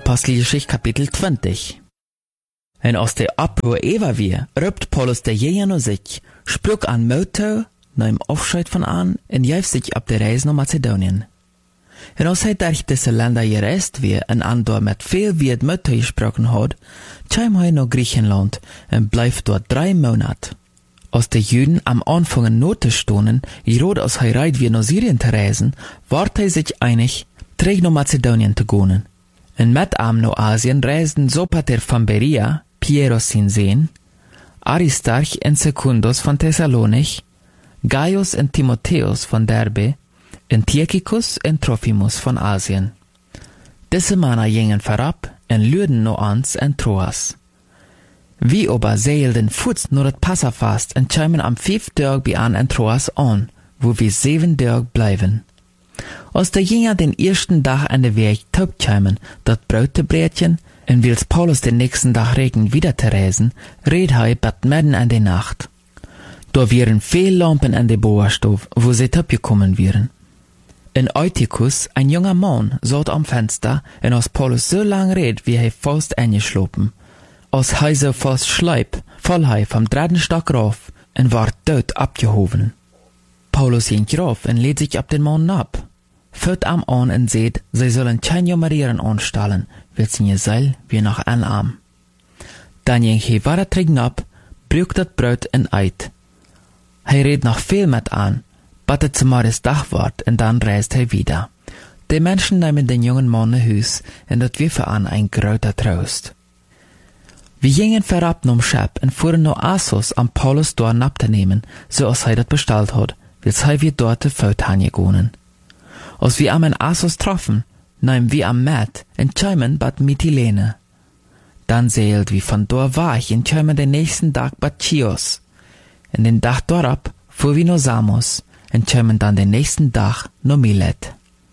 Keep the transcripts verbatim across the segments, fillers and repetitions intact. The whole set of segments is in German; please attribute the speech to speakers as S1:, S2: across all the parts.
S1: Apostelgeschichte Kapitel twintig. En als de oproer ewa weer, roept Paulus de jeger naar zich, sprak aan Motto, neem afscheid van aan, en juist zich op de reis naar Macedonië. En als hij durch deze landen gereisd weer en aan door met veel wie het Motto gesproken had, kwam hij naar Griechenland en bleef door drie maanden. Als de Juden am Anfang nood te stonen, gerade als hij reit weer naar Syrien te reizen, werd hij zich einig, terug naar Macedonië te gaan. En met am naar Asien reisden Sopater van Berea, Pieros zijn zeen, Aristarch en Secundus van Thessalonich, Gaius en Timotheus van Derbe, en Tychicus en Trophimus van Asien. Deze mannen gingen voorop en luiden naar ons en Troas. Wie aber zeilden voets naar het Passafast en kwamen am vijf dag bij aan en Troas aan, wo wir zeven dag blijven. Als de Jünger den ersten dag aan de weg taub kwamen, dat brood te brechen, en wils Paulus den nächsten dag regen wieder te reisen, reed hij bat midden aan de nacht. Da wären veel lampen aan de Boerstof, wo sie taub gekommen wären. En Eutychus, ein junger Mann, zat am Fenster, en als Paulus so lang reed, wie hij vast eingeschlopen. Als hij so vast schleip, val hij vom dritten Stock rauf, en ward dood abgehoven. Paulus ging rauf en leed sich op den Mann ab. Führt am an en seht, sie sollen kein Jummerieren anstellen, wird sie ihr Seil wie nach ein Arm. Dann ging hij weiter trinken ab, brück dat Brot en eit. Hij reed noch viel mit an, battet zum Mordes Dach ward, en dann reist hij wieder. Die Menschen nehmen den jungen Mann nach Hus, en dat wir für an ein großer Trost. Wir gingen verab nom Schab en fuhren nach Assos, am Paulus dort abzunehmen, so als hij dat bestellt hat, wils hij wir dort te Fout hangegonen. Als wir am in Assos troffen, nahmen wir am Maat en kwamen bad Mytilene. Dann seilt wir von dort weg en kwamen den nächsten Tag bad Chios. En den Tag dorab fuhr wir nach Samos en kwamen dann den nächsten Tag nach Milet.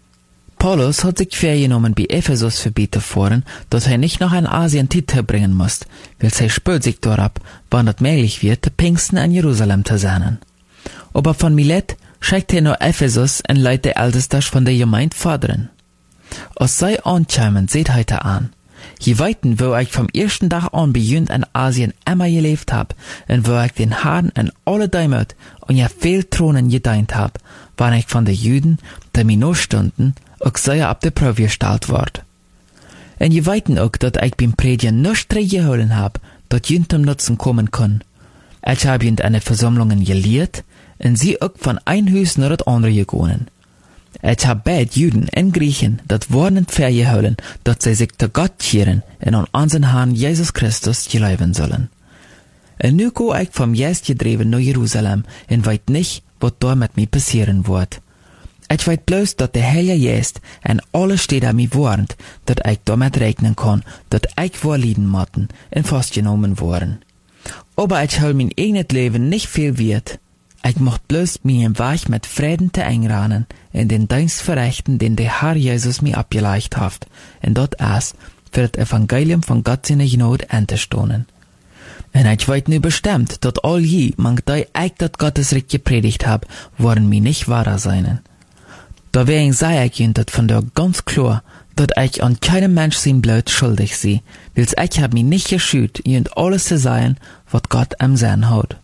S1: Paulus hat sich vorgenommen, bei Ephesus verbieten fahren, dass er nicht nach in Asien Titel bringen muss, weil er spürt sich dorab, wann das möglich wird, der Pfingsten in Jerusalem zu sein. Aber von Milet schickt er nach Ephesus und leitet der Älteste von der Gemeinde fordern. Als sie ankommen, seht heute an. Je weiten, wo ich vom ersten Tag an beginnt in Asien immer gelebt hab, und wo ich den Herrn in alle Dämmert und ja viel Thronen gedient hab, wann ich von den Juden, die mir noch stunden, auch sehr ab der Probe gestellt ward. Und je weiten auch, dass ich beim Predigen nicht geholen hab, dat jünt zum Nutzen kommen kann. Ich hab jünt eine Versammlungen gelehrt, und sie auch von ein Haus nach das andere gegangen. Ich hab beid Juden und Griechen dat Worten vergeholen, dat sie sich zu Gott kehren und an unseren Herrn Jesus Christus glauben sollen. Und nu go ich vom Geist gedreven nach Jerusalem und weit nicht, was da mit mir passieren wird. Ich weet bloß, dat der Heilige Geist en alle steht an mir warnt, dat ich damit rechnen kann, dat ich vorlieden matten und festgenommen worden. Aber ich hol mein eigenes Leben nicht viel wert. Ich mocht bloß mir Weg mit Frieden te einranen in den Dienst verrichten, den der Herr Jesus mir abgeleicht hat, und dort erst für das Evangelium von Gott seine Gnade anzustonen. Und ich weet nu bestimmt, dat all je, man da ich dat Gottes Recht gepredigt hab, worden mir nicht wahrer seinen. Da wär ich sei ich jünt von der ganz klar, dat ich an keinem Mensch sein Blut schuldig sie, wils ich hab mich nicht geschüt, jünt alles zu sein, wat Gott am Sinn hat.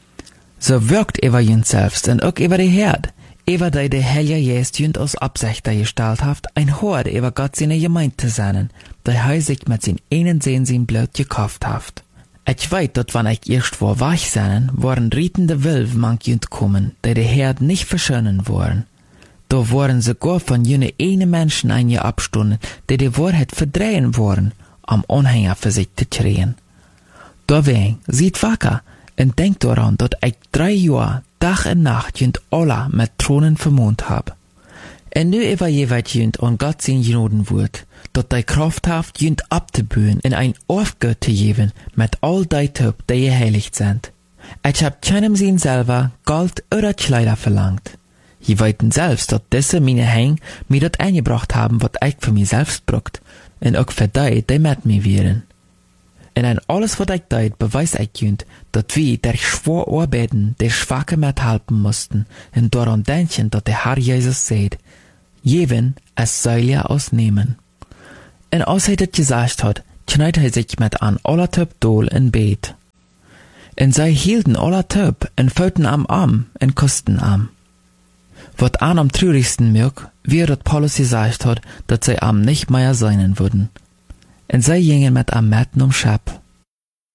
S1: So wirkt ewa jünt selbst und auch ewa die Herd, ewa da der Heilige Geist jünt aus Absichter gestellt haft, ein Hort ewa Gott seine Gemeinde zu sein, da er sich mit sin einen Sehn sein Blut gekauft haft. Ich weet, dat wann ich erst vor wach sein, waren rietende Wölf mang jünt kommen, da der Herd nicht verschönen worden. Da waren sogar von jene eine Menschen ein Jahr abstunden, die die Wahrheit verdrehen waren, am Anhänger für sich zu kriegen. Deswegen, sieht wacker und denkt daran, dass ich drei Jahre, Tag und Nacht jünd alle mit Thronen vermont hab. Und nu ewa jeweils jünd an Gott sein Gnoden wird, dass die Kraft haft jünd abzubühen in ein Aufgott zu geben mit all die Töp, die geheiligt sind. Ich hab keinem sein selber Gold oder Kleider verlangt. Je weiten selbst, dat diese meine Häng mir dat eingebracht haben, wat ich für mich selbst brucht, und auch für die, die mit mir wären. Und an alles, wat ich deit, beweis ich jünd, dat wir der schwor arbeiten, der Schwache mithalten mussten, und daran denken, dat der Herr Jesus seht, jeden es soll ja ausnehmen. En als hij dit gesagt hat, kneit hij sich met aan allertöp dool in Bett. En zij hielten allertöp en föten am Arm en kusten am. Wat aan am traurigsten merk, wie dat Paulus gesagt hat, dat zij am nicht mehr seinen würden. En zij gingen met am Mätten um Schap.